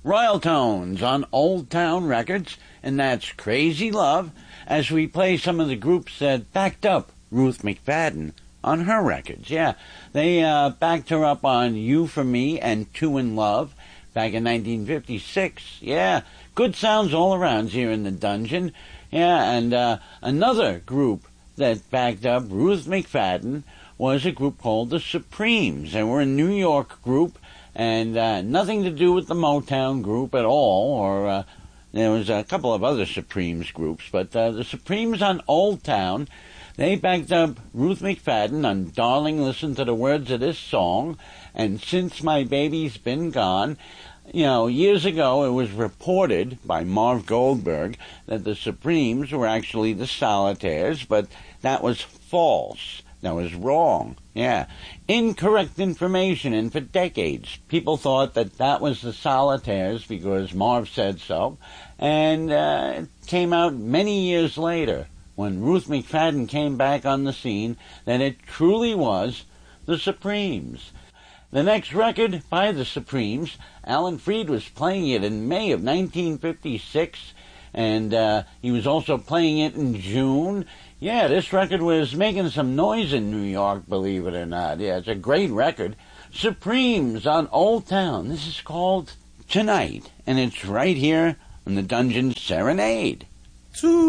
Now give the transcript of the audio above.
Royal Tones on Old Town Records, and that's Crazy Love, as we play some of the groups that backed up Ruth McFadden on her records. Yeah, they backed her up on You For Me and Two in Love back in 1956. Yeah, good sounds all around here in the dungeon. Yeah, and another group that backed up Ruth McFadden was a group called the Supremes. They were a New York group, and nothing to do with the Motown group at all, or there was a couple of other Supremes groups, but the Supremes on Old Town, they backed up Ruth McFadden on Darling, Listen to the Words of This Song, and Since My Baby's Been Gone. You know, years ago it was reported by Marv Goldberg that the Supremes were actually the Solitaires, but that was false. That was wrong. Yeah. Incorrect information, and for decades people thought that that was the Solitaires because Marv said so, and it came out many years later when Ruth McFadden came back on the scene that it truly was the Supremes. The next record by the Supremes, Alan Freed was playing it in May of 1956, and he was also playing it in June. Yeah, this record was making some noise in New York, believe it or not. Yeah, it's a great record. Supremes on Old Town. This is called Tonight, and it's right here on the Dungeon Serenade.